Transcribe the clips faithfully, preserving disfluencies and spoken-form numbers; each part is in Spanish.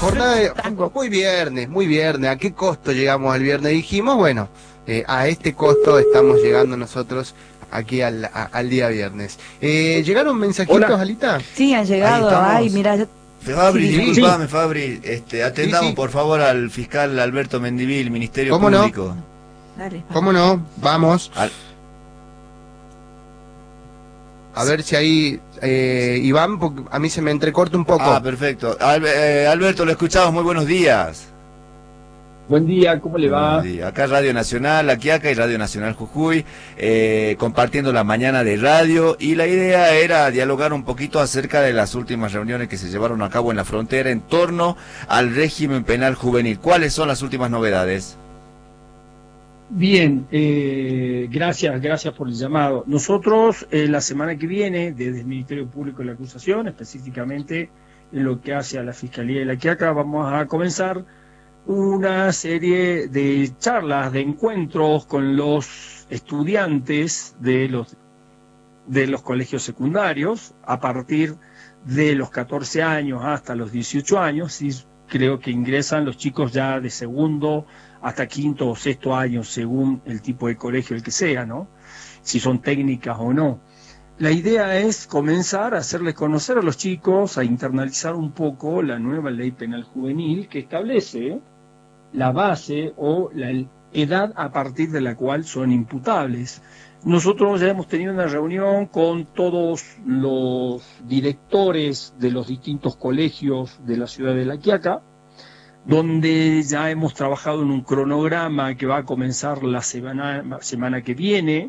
jornada de, muy viernes, muy viernes. ¿A qué costo llegamos al viernes? Dijimos, bueno, eh, a este costo estamos llegando nosotros aquí al, a, al día viernes. Eh, ¿Llegaron mensajitos, Hola. Alita? Sí, han llegado. Ay, mira, yo... Fabri, Sí, disculpame, Fabri, este, atendamos Sí, sí. por favor al fiscal Alberto Mendivil, Ministerio ¿Cómo no? Público. Dale, ¿Cómo no? Vamos. Al- A ver si ahí, eh, Iván, porque a mí se me entrecorta un poco. Ah, perfecto. Al- eh, Alberto, lo escuchamos, muy buenos días. Buen día, ¿cómo le va? Buenos días. Acá Radio Nacional, aquí acá y Radio Nacional Jujuy, eh, compartiendo la mañana de radio, y la idea era dialogar un poquito acerca de las últimas reuniones que se llevaron a cabo en la frontera en torno al régimen penal juvenil. ¿Cuáles son las últimas novedades? Bien, eh, gracias, gracias por el llamado. Nosotros eh, la semana que viene, desde el Ministerio Público de la Acusación, específicamente en lo que hace a la Fiscalía de la Quiaca, vamos a comenzar una serie de charlas, de encuentros con los estudiantes de los, de los colegios secundarios, a partir de los catorce años hasta los dieciocho años, y creo que ingresan los chicos ya de segundo hasta quinto o sexto año, según el tipo de colegio el que sea, ¿no? Si son técnicas o no. La idea es comenzar a hacerles conocer a los chicos, a internalizar un poco la nueva ley penal juvenil que establece la base o la edad a partir de la cual son imputables. Nosotros ya hemos tenido una reunión con todos los directores de los distintos colegios de la ciudad de La Quiaca, donde ya hemos trabajado en un cronograma que va a comenzar la semana, semana que viene.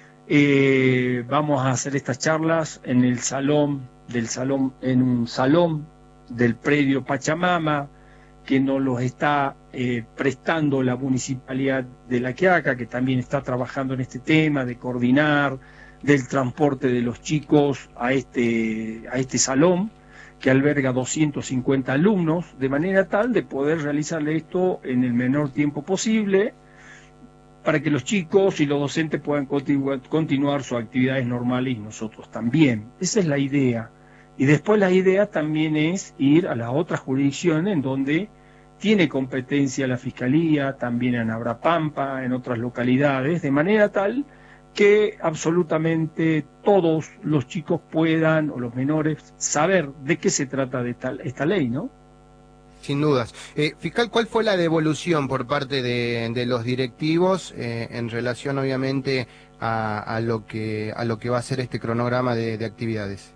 Eh, vamos a hacer estas charlas en el salón del salón, en un salón del predio Pachamama, que nos los está eh, prestando la Municipalidad de La Quiaca, que también está trabajando en este tema de coordinar del transporte de los chicos a este, a este salón, que alberga doscientos cincuenta alumnos, de manera tal de poder realizarle esto en el menor tiempo posible, para que los chicos y los docentes puedan continu- continuar sus actividades normales y nosotros también. Esa es la idea. Y después la idea también es ir a las otras jurisdicciones en donde tiene competencia la Fiscalía, también en Abrapampa, en otras localidades, de manera tal que absolutamente todos los chicos puedan, o los menores, saber de qué se trata de tal, esta ley, ¿no? Sin dudas. Eh, fiscal, ¿cuál fue la devolución por parte de, de los directivos eh, en relación, obviamente, a, a lo que a lo que va a ser este cronograma de, de actividades?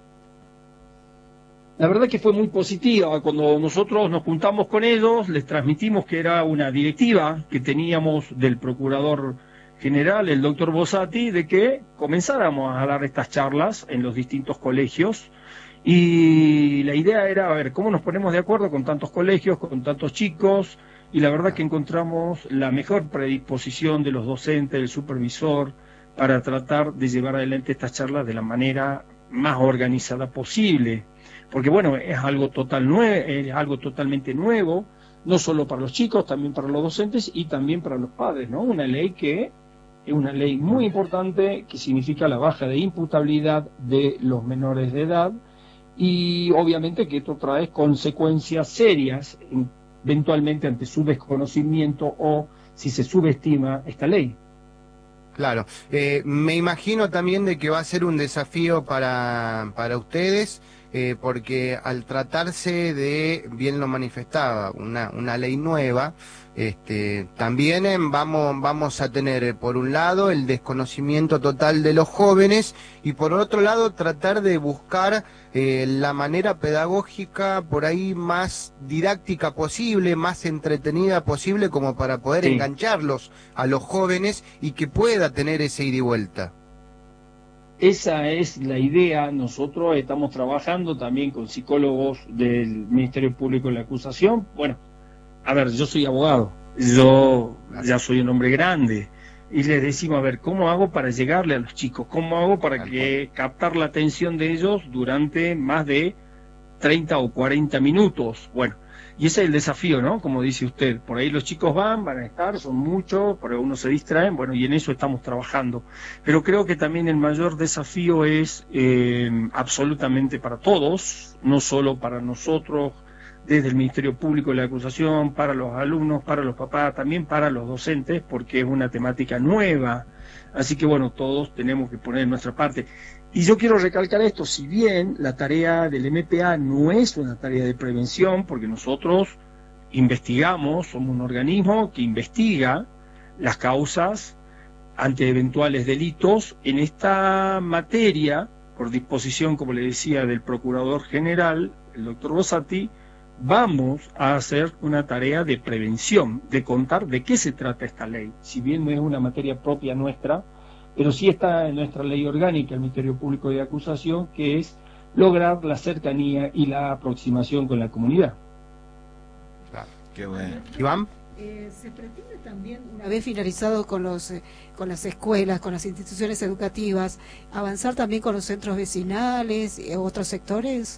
La verdad que fue muy positiva. Cuando nosotros nos juntamos con ellos, les transmitimos que era una directiva que teníamos del Procurador General, el doctor Bossati, de que comenzáramos a dar estas charlas en los distintos colegios. Y la idea era, a ver, ¿cómo nos ponemos de acuerdo con tantos colegios, con tantos chicos? Y la verdad que encontramos la mejor predisposición de los docentes, del supervisor, para tratar de llevar adelante estas charlas de la manera más organizada posible. Porque bueno, es algo total nue es algo totalmente nuevo, no solo para los chicos, también para los docentes y también para los padres, ¿no? Una ley que es una ley muy importante, que significa la baja de imputabilidad de los menores de edad, y obviamente que esto trae consecuencias serias, eventualmente ante su desconocimiento o si se subestima esta ley. Claro. Eh, me imagino también de que va a ser un desafío para, para ustedes, eh, porque al tratarse de, bien lo manifestaba, una, una ley nueva, este, también eh, vamos, vamos a tener, eh, por un lado, el desconocimiento total de los jóvenes y por otro lado, tratar de buscar eh, la manera pedagógica por ahí más didáctica posible, más entretenida posible, como para poder Sí. engancharlos a los jóvenes y que pueda tener ese ida y vuelta. Esa es la idea. Nosotros estamos trabajando también con psicólogos del Ministerio Público de la Acusación. Bueno, a ver, yo soy abogado, yo ya soy un hombre grande, y les decimos, a ver, ¿cómo hago para llegarle a los chicos? ¿Cómo hago para que captar la atención de ellos durante más de treinta o cuarenta minutos? Bueno, y ese es el desafío, ¿no? Como dice usted, por ahí los chicos van, van a estar, son muchos, por ahí unos se distraen, bueno, y en eso estamos trabajando. Pero creo que también el mayor desafío es eh, absolutamente para todos, no solo para nosotros, desde el Ministerio Público de la Acusación, para los alumnos, para los papás, también para los docentes, porque es una temática nueva. Así que bueno, todos tenemos que poner nuestra parte. Y yo quiero recalcar esto, si bien la tarea del M P A no es una tarea de prevención, porque nosotros investigamos, somos un organismo que investiga las causas ante eventuales delitos, en esta materia, por disposición, como le decía, del Procurador General, el doctor Rosati, vamos a hacer una tarea de prevención, de contar de qué se trata esta ley. Si bien no es una materia propia nuestra, pero sí está en nuestra ley orgánica, el Ministerio Público de Acusación, que es lograr la cercanía y la aproximación con la comunidad. Claro. Qué bueno. Iván. Eh, se pretende también, una vez finalizado con los eh, con las escuelas, con las instituciones educativas, avanzar también con los centros vecinales y otros sectores.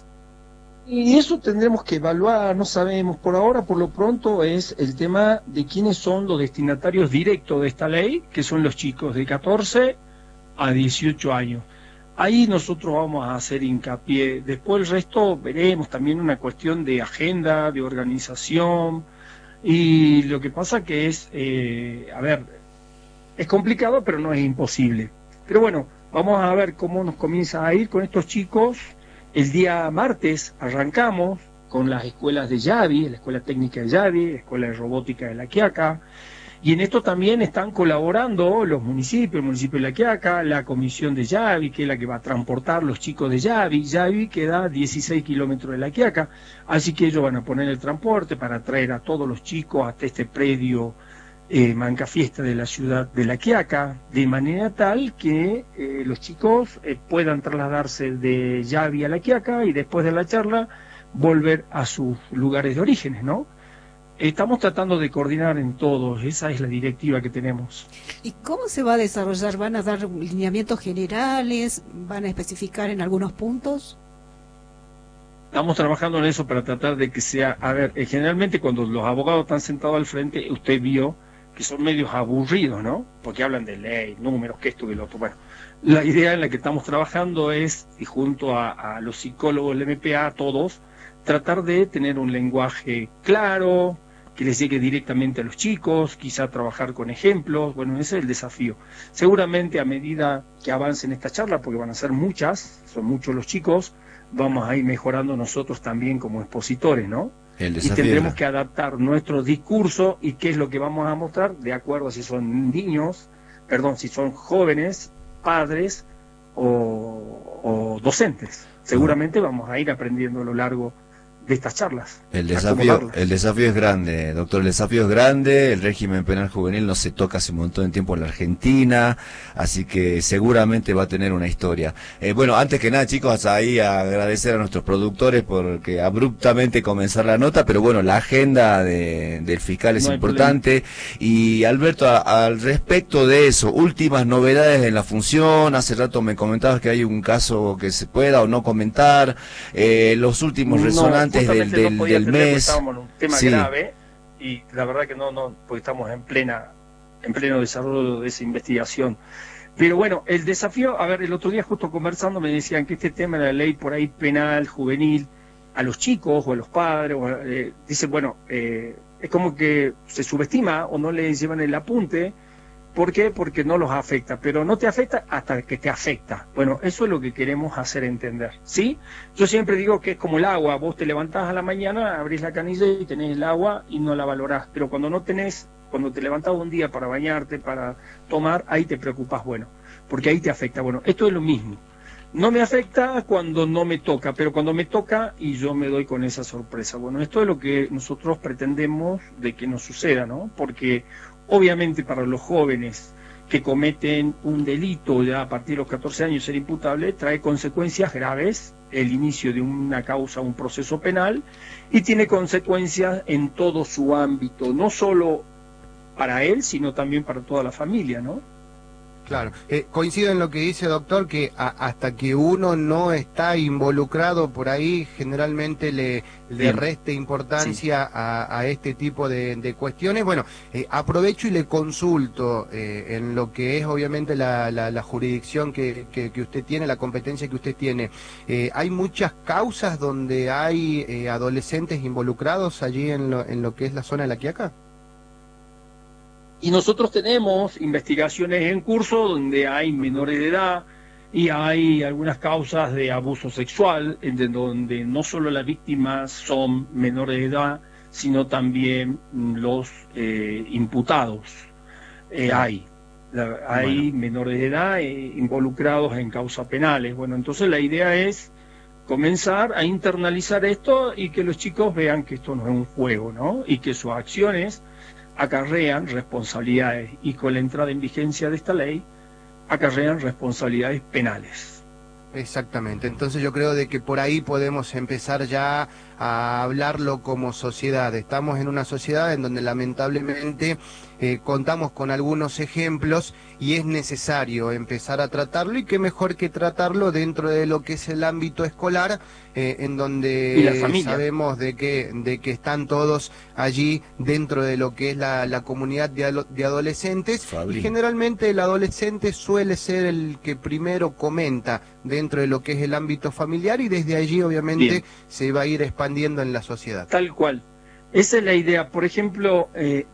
Y eso tendremos que evaluar, no sabemos, por ahora, por lo pronto, es el tema de quiénes son los destinatarios directos de esta ley, que son los chicos de catorce a dieciocho años. Ahí nosotros vamos a hacer hincapié, después el resto veremos, también una cuestión de agenda, de organización, y lo que pasa que es, eh, a ver, es complicado, pero no es imposible. Pero bueno, vamos a ver cómo nos comienza a ir con estos chicos. El día martes arrancamos con las escuelas de Yavi, la Escuela Técnica de Yavi, la Escuela de Robótica de La Quiaca, y en esto también están colaborando los municipios, el municipio de La Quiaca, la comisión de Yavi, que es la que va a transportar los chicos de Yavi. Yavi queda a dieciséis kilómetros de La Quiaca, así que ellos van a poner el transporte para traer a todos los chicos hasta este predio eh, Mancafiesta de la ciudad de La Quiaca, de manera tal que eh, los chicos eh, puedan trasladarse de Yavi a La Quiaca y después de la charla volver a sus lugares de orígenes, ¿no? Estamos tratando de coordinar en todos, esa es la directiva que tenemos. ¿Y cómo se va a desarrollar? ¿Van a dar lineamientos generales? ¿Van a especificar en algunos puntos? Estamos trabajando en eso para tratar de que sea, a ver, eh, generalmente cuando los abogados están sentados al frente, usted vio que son medios aburridos, ¿no? Porque hablan de ley, números, que esto y lo otro. Bueno, la idea en la que estamos trabajando es, y junto a, a los psicólogos del M P A, todos, tratar de tener un lenguaje claro, que les llegue directamente a los chicos, quizá trabajar con ejemplos. Bueno, ese es el desafío. Seguramente a medida que avancen esta charla, porque van a ser muchas, son muchos los chicos, vamos a ir mejorando nosotros también como expositores, ¿no? El y tendremos que adaptar nuestro discurso y qué es lo que vamos a mostrar de acuerdo a si son niños, perdón, si son jóvenes, padres o, o docentes. Seguramente vamos a ir aprendiendo a lo largo de estas charlas. El desafío, el desafío es grande, doctor, el desafío es grande, el régimen penal juvenil no se toca hace un montón de tiempo en la Argentina, así que seguramente va a tener una historia. Eh, bueno, antes que nada, chicos, ahí agradecer a nuestros productores porque abruptamente comenzar la nota, pero bueno, la agenda de, del fiscal es no importante. Problema. Y Alberto, a, al respecto de eso, últimas novedades en la función, hace rato me comentabas que hay un caso que se pueda o no comentar, eh, los últimos no, resonantes del, del, no del mes. Estábamos en un tema sí. grave y la verdad que no, no, porque estamos en plena, en pleno desarrollo de esa investigación. Pero bueno, el desafío, a ver, el otro día justo conversando me decían que este tema de la ley por ahí penal, juvenil, a los chicos o a los padres, o, eh, dicen, bueno, eh, es como que se subestima o no les llevan el apunte. ¿Por qué? Porque no los afecta, pero no te afecta hasta que te afecta. Bueno, eso es lo que queremos hacer entender, ¿sí? Yo siempre digo que es como el agua, vos te levantás a la mañana, abrís la canilla y tenés el agua y no la valorás, pero cuando no tenés, cuando te levantás un día para bañarte, para tomar, ahí te preocupás, bueno, porque ahí te afecta. Bueno, esto es lo mismo. No me afecta cuando no me toca, pero cuando me toca y yo me doy con esa sorpresa. Bueno, esto es lo que nosotros pretendemos de que nos suceda, ¿no? Porque obviamente para los jóvenes que cometen un delito ya a partir de los catorce años ser imputable, trae consecuencias graves, el inicio de una causa, un proceso penal, y tiene consecuencias en todo su ámbito, no solo para él, sino también para toda la familia, ¿no? Claro, eh, coincido en lo que dice doctor, que a, hasta que uno no está involucrado por ahí, generalmente le, le reste importancia sí. a, a este tipo de, de cuestiones. Bueno, eh, aprovecho y le consulto eh, en lo que es obviamente la, la, la jurisdicción que, que, que usted tiene, la competencia que usted tiene. Eh, ¿Hay muchas causas donde hay eh, adolescentes involucrados allí en lo, en lo que es la zona de La Quiaca? Y nosotros tenemos investigaciones en curso donde hay menores de edad y hay algunas causas de abuso sexual, en donde no solo las víctimas son menores de edad, sino también los eh, imputados. Eh, hay la, hay bueno. menores de edad eh, involucrados en causas penales. Bueno, entonces la idea es comenzar a internalizar esto y que los chicos vean que esto no es un juego, ¿no? Y que sus acciones acarrean responsabilidades, y con la entrada en vigencia de esta ley acarrean responsabilidades penales. Exactamente, entonces yo creo de que por ahí podemos empezar ya a hablarlo como sociedad. Estamos en una sociedad en donde lamentablemente eh, contamos con algunos ejemplos y es necesario empezar a tratarlo, y qué mejor que tratarlo dentro de lo que es el ámbito escolar, eh, en donde sabemos de que, de que están todos allí dentro de lo que es la, la comunidad de, de adolescentes. Fabri. Y generalmente el adolescente suele ser el que primero comenta dentro de lo que es el ámbito familiar, y desde allí obviamente Bien. se va a ir expandiendo en la sociedad. Tal cual. Esa es la idea. Por ejemplo, eh,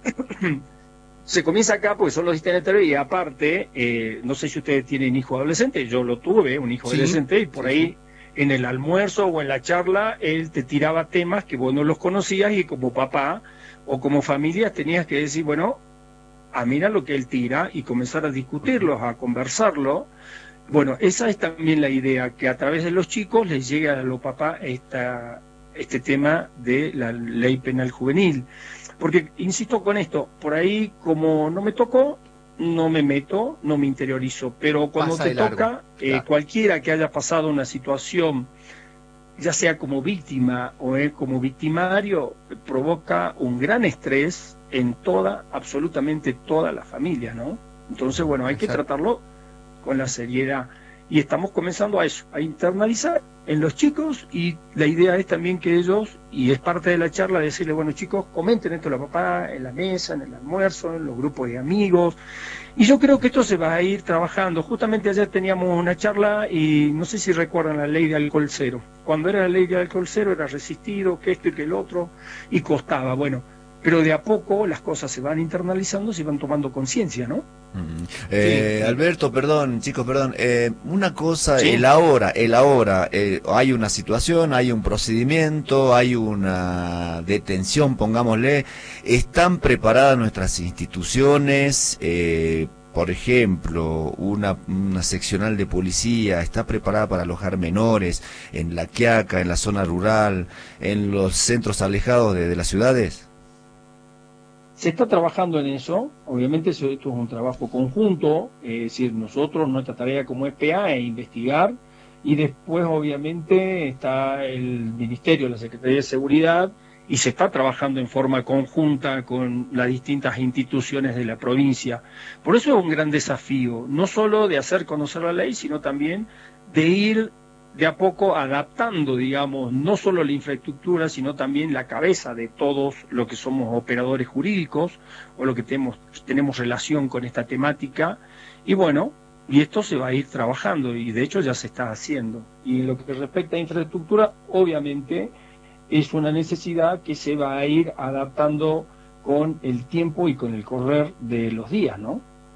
se comienza acá porque son los destinatarios, y aparte, eh, no sé si ustedes tienen hijo adolescente, yo lo tuve, un hijo sí, adolescente, y por sí, ahí sí. en el almuerzo o en la charla, él te tiraba temas que vos no los conocías, y como papá o como familia tenías que decir, bueno, ah, mira lo que él tira, y comenzar a discutirlos, a conversarlo. Bueno, esa es también la idea, que a través de los chicos les llegue a los papás esta, este tema de la ley penal juvenil. Porque, insisto con esto, por ahí como no me tocó, no me meto, no me interiorizo, pero cuando Pasa te toca, eh, claro. cualquiera que haya pasado una situación, ya sea como víctima o eh, como victimario, provoca un gran estrés en toda, absolutamente toda la familia, ¿no? Entonces, bueno, hay Exacto. que tratarlo con la seriedad, y estamos comenzando a eso, a internalizar en los chicos, y la idea es también que ellos, y es parte de la charla, decirle, bueno chicos, comenten esto a la papá, en la mesa, en el almuerzo, en los grupos de amigos, y yo creo que esto se va a ir trabajando. Justamente ayer teníamos una charla, y no sé si recuerdan la ley de alcohol cero. Cuando era la ley de alcohol cero era resistido, que esto y que el otro, y costaba, bueno, pero de a poco las cosas se van internalizando, se van tomando conciencia, ¿no? Mm. Eh, sí. Alberto, perdón, chicos, perdón, eh, una cosa, ¿Sí? el ahora, el ahora, eh, hay una situación, hay un procedimiento, hay una detención, pongámosle, ¿están preparadas nuestras instituciones? Eh, por ejemplo, una, una seccional de policía está preparada para alojar menores en La Quiaca, en la zona rural, en los centros alejados de, de las ciudades. Se está trabajando en eso, obviamente esto es un trabajo conjunto, es decir, nosotros, nuestra tarea como E P A es investigar, y después obviamente está el Ministerio, la Secretaría de Seguridad, y se está trabajando en forma conjunta con las distintas instituciones de la provincia. Por eso es un gran desafío, no solo de hacer conocer la ley, sino también de ir de a poco adaptando, digamos, no solo la infraestructura, sino también la cabeza de todos los que somos operadores jurídicos o los que tenemos, tenemos relación con esta temática. Y bueno, y esto se va a ir trabajando, y de hecho ya se está haciendo. Y en lo que respecta a infraestructura, obviamente es una necesidad que se va a ir adaptando con el tiempo y con el correr de los días, ¿no?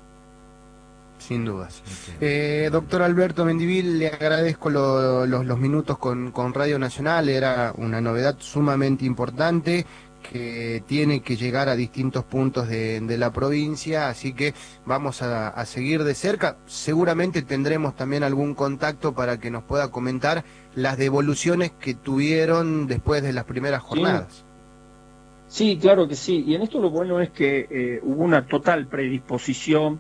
Sin dudas. Eh, doctor Alberto Mendivil, le agradezco lo, lo, los minutos con, con Radio Nacional. Era una novedad sumamente importante que tiene que llegar a distintos puntos de, de la provincia, así que vamos a, a seguir de cerca. Seguramente tendremos también algún contacto para que nos pueda comentar las devoluciones que tuvieron después de las primeras jornadas. Sí, sí, claro que sí. Y en esto lo bueno es que eh, hubo una total predisposición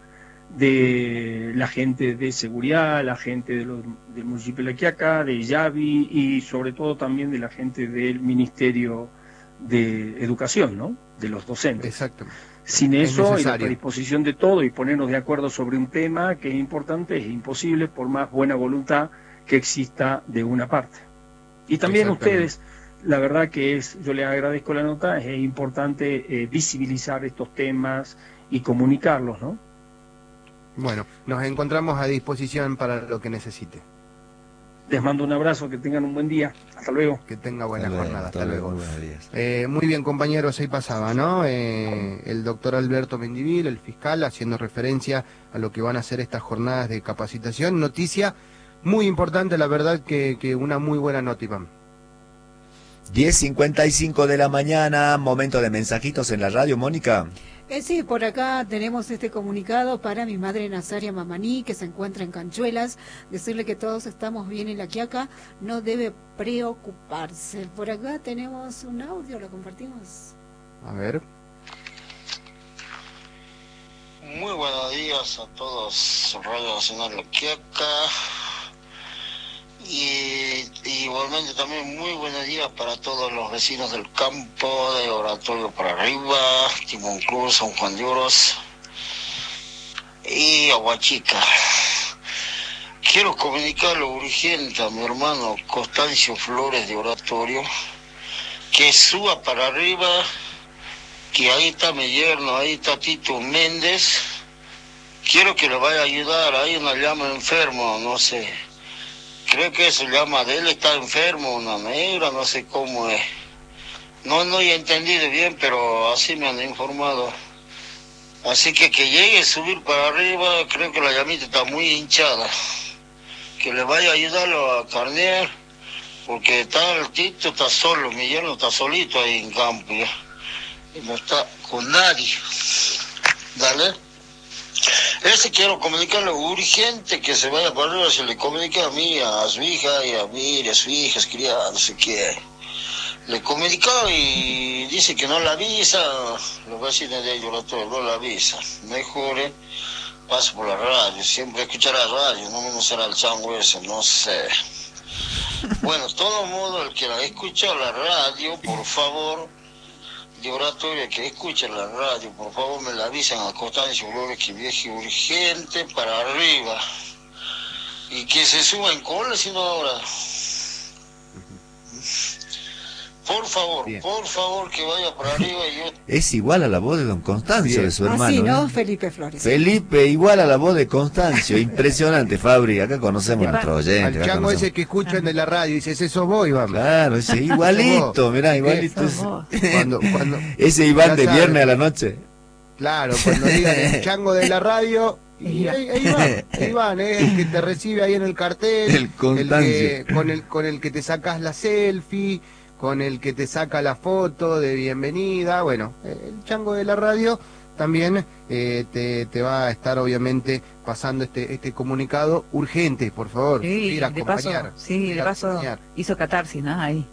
de la gente de seguridad, la gente de los, del municipio de La Quiaca, de Yavi, y sobre todo también de la gente del Ministerio de Educación, ¿no? De los docentes. Exacto. Sin Es eso y la necesario. predisposición de todo y ponernos de acuerdo sobre un tema que es importante, es imposible por más buena voluntad que exista de una parte. Y también Exactamente. ustedes, la verdad que es, yo les agradezco la nota, es importante eh, visibilizar estos temas y comunicarlos, ¿no? Bueno, nos encontramos a disposición para lo que necesite. Les mando un abrazo, que tengan un buen día. Hasta luego. Que tenga buena Hasta luego, jornada. Hasta hasta luego. luego, buenos días. Eh, muy bien, compañeros, ahí pasaba, ¿no? Eh, el doctor Alberto Mendivil, el fiscal, haciendo referencia a lo que van a ser estas jornadas de capacitación. Noticia muy importante, la verdad que, que una muy buena nota, Iván. diez cincuenta y cinco de la mañana, momento de mensajitos en la radio, Mónica. Eh, sí, por acá tenemos este comunicado para mi madre Nazaria Mamaní, que se encuentra en Canchuelas. Decirle que todos estamos bien en La Quiaca, no debe preocuparse. Por acá tenemos un audio, lo compartimos. A ver. Muy buenos días a todos, Radio Nacional La Quiaca. Y, y igualmente también muy buenos días para todos los vecinos del campo, de Oratorio para arriba, Timón Cruz, San Juan de Oros y Aguachica. Quiero comunicar lo urgente a mi hermano Constancio Flores de Oratorio, que suba para arriba, que ahí está mi yerno, ahí está Tito Méndez. Quiero que le vaya a ayudar, hay una llama enfermo, no sé. Creo que se llama de él, está enfermo, una negra, no sé cómo es. No, no he entendido bien, pero así me han informado. Así que que llegue a subir para arriba, creo que la llamita está muy hinchada. Que le vaya a ayudarlo a carnear, porque está el Tito, está solo, mi yerno está solito ahí en campo ya. Y no está con nadie. Dale. Ese quiero comunicarle urgente, que se vaya para arriba, se le comunica a mí, a su hija y a mí, y a su hija, es criada, no sé qué. Le comunicaba y dice que no la avisa, los vecinos de ellos no la avisa. Mejor eh, paso por la radio, siempre escuchar la radio, no menos será el chango ese, no sé. Bueno, de todo modo, el que la escucha la radio, por favor, de Oratorio, que escuche la radio, por favor me la avisan a Constancio Flores que viaje urgente para arriba y que se suba en cola, sino ahora. Por favor, Bien. por favor que vaya para arriba y yo... Es igual a la voz de don Constancio, Bien. de su hermano. Así, ¿no? ¿eh? Felipe Flores. Felipe, igual a la voz de Constancio. Impresionante, Fabri. Acá conocemos a nuestros oyentes. Al acá chango conocemos. ese que escuchan de la radio, dices, eso vos, Iván. Claro, ese igualito, mirá, igualito. Sos ese- vos. Cuando, cuando, Ese Iván ya de sabes. viernes a la noche. Claro, cuando digan el chango de la radio, y ahí, ahí va, ahí van, ¿eh? El que te recibe ahí en el cartel, El Constancio. que, con el con el que te sacas la selfie, con el que te saca la foto de bienvenida, bueno, el chango de la radio también eh, te, te va a estar obviamente pasando este este comunicado urgente, por favor, Sí, ir a de paso, acompañar. sí, ir de a paso acompañar. hizo catarsis, ¿no? Ahí.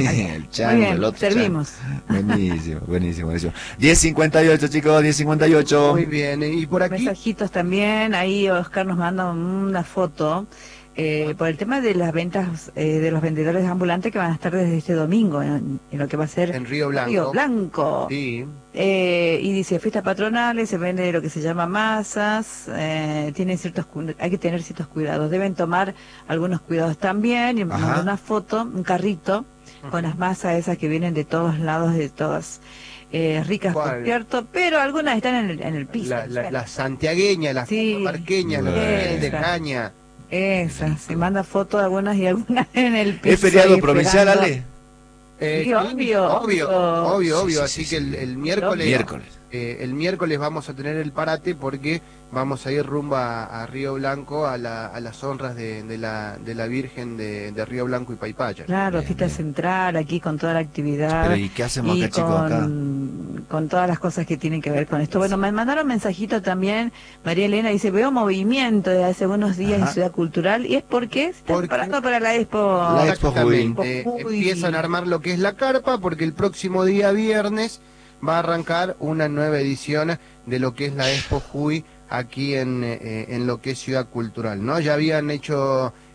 El chango, Muy bien, el otro servimos. chango. Buenísimo, buenísimo, buenísimo. diez cincuenta y ocho, chicos, diez cincuenta y ocho. Muy bien, y por aquí Mensajitos también, ahí Oscar nos manda una foto eh, por el tema de las ventas eh, de los vendedores ambulantes que van a estar desde este domingo en, en lo que va a ser en Río Blanco. Río Blanco. Sí. Eh, y dice fiestas patronales, se vende lo que se llama masas, eh, tienen ciertos cu- hay que tener ciertos cuidados, deben tomar algunos cuidados también, y me Ajá. mandó una foto, un carrito con las masas esas que vienen de todos lados, de todas eh, ricas por ¿Cuál? cierto, pero algunas están en el, en el piso. La, la, la santiagueña, la Sí. marqueña, la Esa. de caña. Esa, se manda foto de algunas y algunas en el piso. ¿Es feriado ahí provincial, esperando. Ale? Eh, Sí, obvio, obvio, obvio. obvio, Sí, obvio. sí, Así sí, que sí. el, el miércoles, Miércoles. eh, el miércoles vamos a tener el parate porque vamos a ir rumbo a, a Río Blanco a, la, a las honras de, de, la, de la Virgen de, de Río Blanco y Paipaya. Claro, Bien, fiesta bien. central, aquí con toda la actividad. Pero ¿y qué hacemos y acá, chicos, acá? con, con todas las cosas que tienen que ver con esto. Bueno, me mandaron mensajito también, María Elena dice, veo movimiento de hace unos días Ajá. en Ciudad Cultural, y es porque se están Porque- preparando para la Expo. La Expo Exactamente. Jujuy. Empiezan a armar lo que es la carpa porque el próximo día viernes va a arrancar una nueva edición de lo que es la Expo Jujuy aquí en, eh, en lo que es Ciudad Cultural, ¿no? Ya habían hecho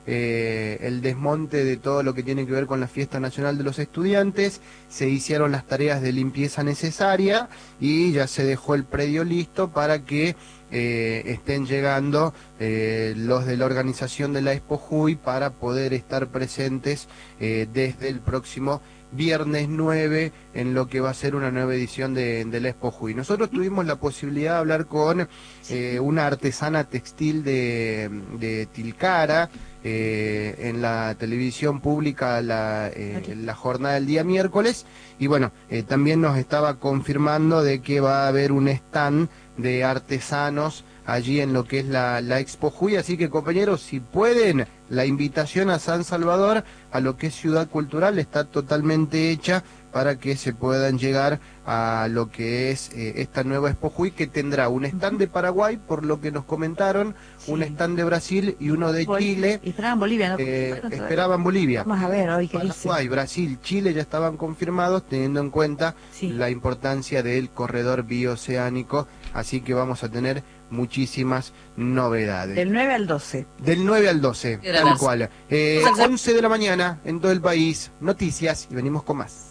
eh, el desmonte de todo lo que tiene que ver con la Fiesta Nacional de los Estudiantes, se hicieron las tareas de limpieza necesaria y ya se dejó el predio listo para que eh, estén llegando eh, los de la organización de la Expo Jujuy para poder estar presentes eh, desde el próximo viernes nueve en lo que va a ser una nueva edición de, de la Expo Jujuy. Nosotros tuvimos la posibilidad de hablar con eh, una artesana textil de, de Tilcara eh, en la televisión pública la, eh, la jornada del día miércoles, y bueno, eh, también nos estaba confirmando de que va a haber un stand de artesanos allí en lo que es la, la Expo Jujuy, así que compañeros, si pueden, la invitación a San Salvador, a lo que es Ciudad Cultural, está totalmente hecha para que se puedan llegar a lo que es eh, esta nueva Expo Jujuy, que tendrá un stand de Paraguay, por lo que nos comentaron, sí, un stand de Brasil y uno de Bol Chile. Y esperaban Bolivia, ¿no? Eh, esperaban Bolivia. Vamos a ver hoy qué dice. Paraguay, Brasil, Chile ya estaban confirmados, teniendo en cuenta sí. la importancia del corredor bioceánico, así que vamos a tener muchísimas novedades. Del nueve al doce. Del nueve al doce, tal cual. Eh, once de la mañana en todo el país, noticias, y venimos con más.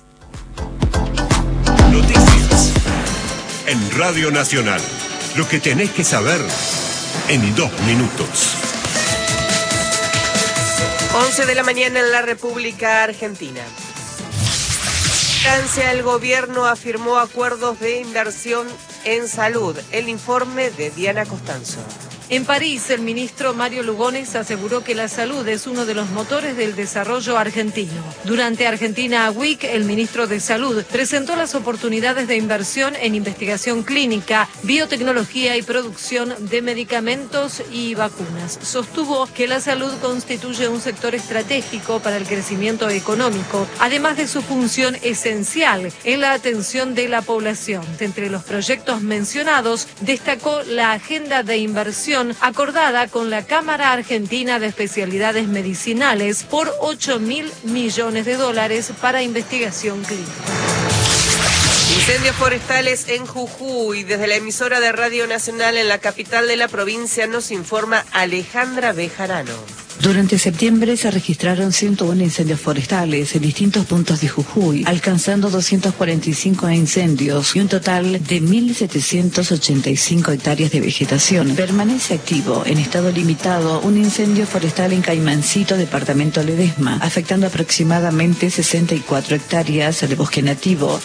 Noticias en Radio Nacional. Lo que tenés que saber en dos minutos. once de la mañana en la República Argentina. Francia, el gobierno afirmó acuerdos de inversión en salud. El informe de Diana Costanzo. En París, el ministro Mario Lugones aseguró que la salud es uno de los motores del desarrollo argentino. Durante Argentina Week, el ministro de Salud presentó las oportunidades de inversión en investigación clínica, biotecnología y producción de medicamentos y vacunas. Sostuvo que la salud constituye un sector estratégico para el crecimiento económico, además de su función esencial en la atención de la población. Entre los proyectos mencionados, destacó la agenda de inversión acordada con la Cámara Argentina de Especialidades Medicinales por ocho mil millones de dólares para investigación clínica. Incendios forestales en Jujuy. Desde la emisora de Radio Nacional en la capital de la provincia nos informa Alejandra Bejarano. Durante septiembre se registraron ciento uno incendios forestales en distintos puntos de Jujuy, alcanzando doscientos cuarenta y cinco incendios y un total de mil setecientos ochenta y cinco hectáreas de vegetación. Permanece activo en estado limitado un incendio forestal en Caimancito, departamento Ledesma, afectando aproximadamente sesenta y cuatro hectáreas de bosque nativo.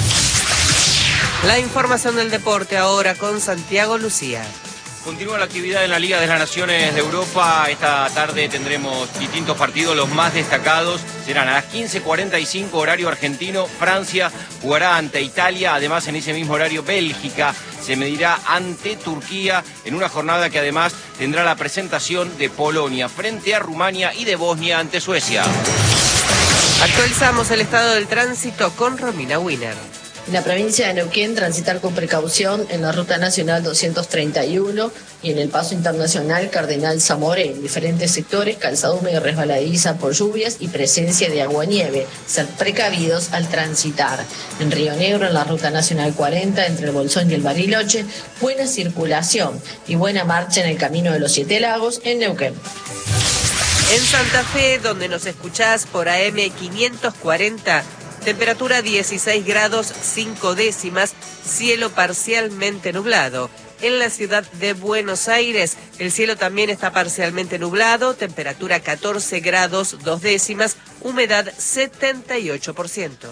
La información del deporte ahora con Santiago Lucía. Continúa la actividad en la Liga de las Naciones de Europa. Esta tarde tendremos distintos partidos, los más destacados serán a las quince cuarenta y cinco horario argentino. Francia jugará ante Italia, además en ese mismo horario Bélgica se medirá ante Turquía en una jornada que además tendrá la presentación de Polonia frente a Rumania y de Bosnia ante Suecia. Actualizamos el estado del tránsito con Romina Wiener. En la provincia de Neuquén, transitar con precaución en la Ruta Nacional doscientos treinta y uno y en el Paso Internacional Cardenal Zamoré. En diferentes sectores, calzada húmeda y resbaladiza por lluvias y presencia de agua-nieve. Ser precavidos al transitar. En Río Negro, en la Ruta Nacional cuarenta, entre el Bolsón y el Bariloche, buena circulación y buena marcha en el Camino de los Siete Lagos en Neuquén. En Santa Fe, donde nos escuchás por A M quinientos cuarenta, temperatura dieciséis grados cinco décimas, cielo parcialmente nublado. En la ciudad de Buenos Aires, el cielo también está parcialmente nublado, temperatura catorce grados dos décimas, humedad setenta y ocho por ciento.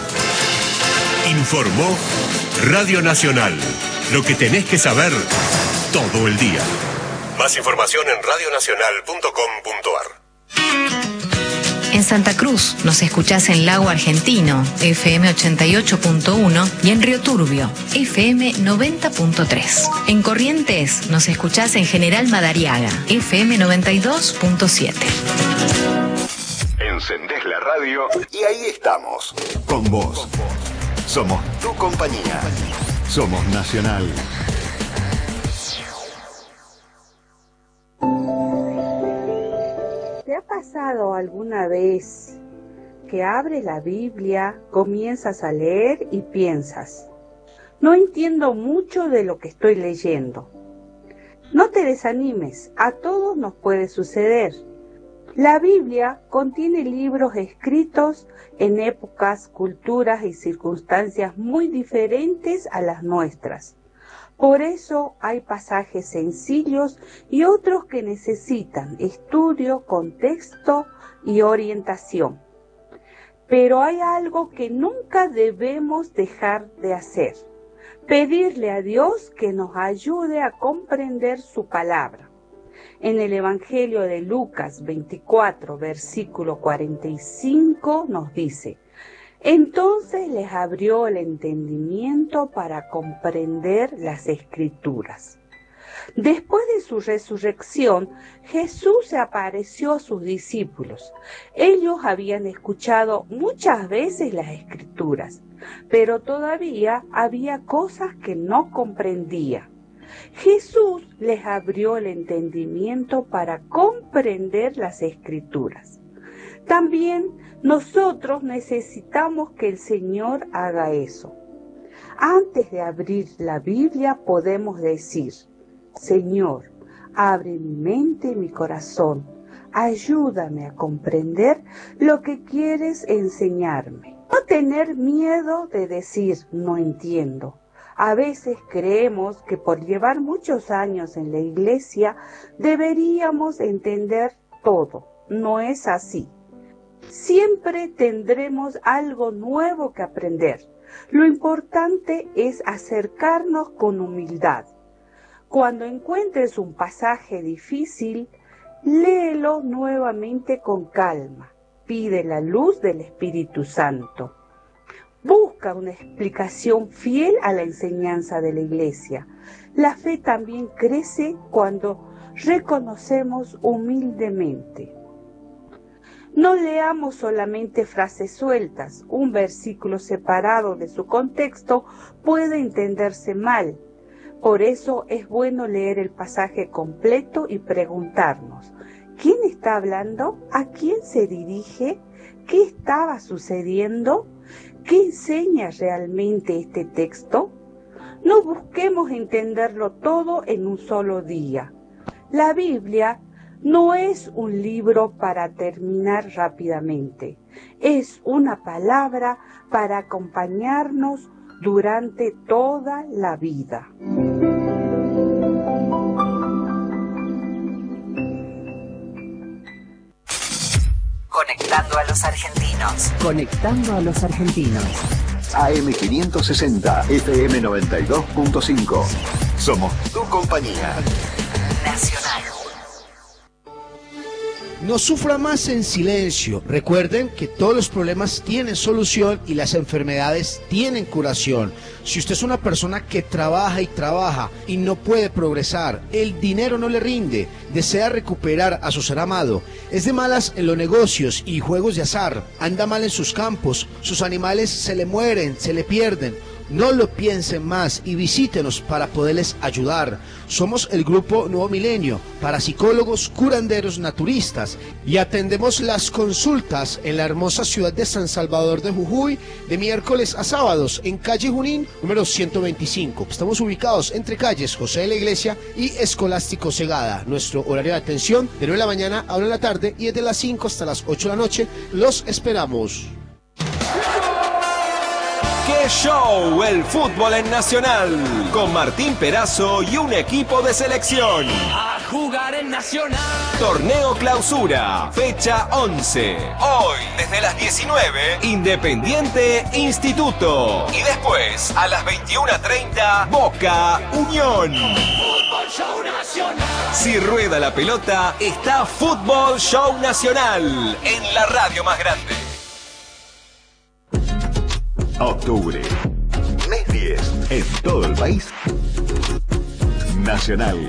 Informó Radio Nacional. Lo que tenés que saber todo el día. Más información en radio nacional punto com punto ar. En Santa Cruz nos escuchás en Lago Argentino, F M ochenta y ocho punto uno, y en Río Turbio, F M noventa punto tres. En Corrientes nos escuchás en General Madariaga, F M noventa y dos punto siete. Encendés la radio y ahí estamos, con vos. Somos tu compañía. Somos Nacional. ¿Te ha pasado alguna vez que abres la Biblia, comienzas a leer y piensas, no entiendo mucho de lo que estoy leyendo? No te desanimes, a todos nos puede suceder. La Biblia contiene libros escritos en épocas, culturas y circunstancias muy diferentes a las nuestras. Por eso hay pasajes sencillos y otros que necesitan estudio, contexto y orientación. Pero hay algo que nunca debemos dejar de hacer: pedirle a Dios que nos ayude a comprender su palabra. En el Evangelio de Lucas veinticuatro, versículo cuarenta y cinco, nos dice: entonces les abrió el entendimiento para comprender las Escrituras. Después de su resurrección, Jesús se apareció a sus discípulos. Ellos habían escuchado muchas veces las Escrituras, pero todavía había cosas que no comprendían. Jesús les abrió el entendimiento para comprender las Escrituras. También nosotros necesitamos que el Señor haga eso. Antes de abrir la Biblia podemos decir: Señor, abre mi mente y mi corazón. Ayúdame a comprender lo que quieres enseñarme. No tener miedo de decir no entiendo. A veces creemos que por llevar muchos años en la iglesia deberíamos entender todo. No es así. Siempre tendremos algo nuevo que aprender. Lo importante es acercarnos con humildad. Cuando encuentres un pasaje difícil, léelo nuevamente con calma. Pide la luz del Espíritu Santo. Busca una explicación fiel a la enseñanza de la iglesia. La fe también crece cuando reconocemos humildemente. No leamos solamente frases sueltas. Un versículo separado de su contexto puede entenderse mal. Por eso es bueno leer el pasaje completo y preguntarnos: ¿quién está hablando? ¿A quién se dirige? ¿Qué estaba sucediendo? ¿Qué enseña realmente este texto? No busquemos entenderlo todo en un solo día. La Biblia no es un libro para terminar rápidamente. Es una palabra para acompañarnos durante toda la vida. Conectando a los argentinos. Conectando a los argentinos. A M quinientos sesenta, F M noventa y dos punto cinco. Somos tu compañía. Nacional. No sufra más en silencio. Recuerden que todos los problemas tienen solución y las enfermedades tienen curación. Si usted es una persona que trabaja y trabaja y no puede progresar, el dinero no le rinde, desea recuperar a su ser amado, es de malas en los negocios y juegos de azar, anda mal en sus campos, sus animales se le mueren, se le pierden, no lo piensen más y visítenos para poderles ayudar. Somos el grupo Nuevo Milenio, parapsicólogos, curanderos, naturistas, y atendemos las consultas en la hermosa ciudad de San Salvador de Jujuy de miércoles a sábados en calle Junín número ciento veinticinco. Estamos ubicados entre calles José de la Iglesia y Escolástico Segada. Nuestro horario de atención de nueve de la mañana a una de la tarde y es de las cinco hasta las ocho de la noche. Los esperamos. ¡Qué show! El fútbol en Nacional, con Martín Perazo y un equipo de selección. A jugar en Nacional. Torneo Clausura, fecha once. Hoy, desde las diecinueve, Independiente Instituto. Y después, a las veintiuna treinta, Boca Unión. Fútbol Show Nacional. Si rueda la pelota, está Fútbol Show Nacional, en la radio más grande. Octubre, mes diez, en todo el país. Nacional.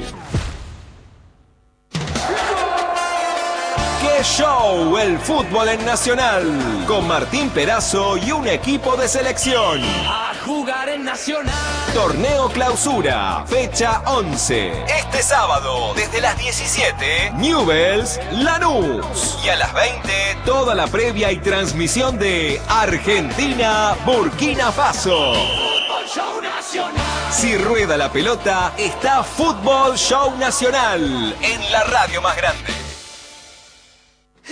¡Qué show! El fútbol en Nacional, con Martín Perazo y un equipo de selección. A jugar en Nacional. Torneo Clausura, fecha once. Este sábado, desde las diecisiete, Newell's Lanús. Y a las veinte, toda la previa y transmisión de Argentina, Burkina Faso. Fútbol Show Nacional. Si rueda la pelota, está Fútbol Show Nacional, en la radio más grande.